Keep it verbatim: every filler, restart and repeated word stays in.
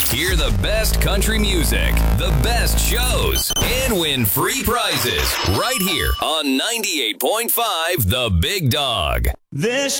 Hear the best country music, the best shows, and win free prizes right here on ninety-eight point five The Big Dog. This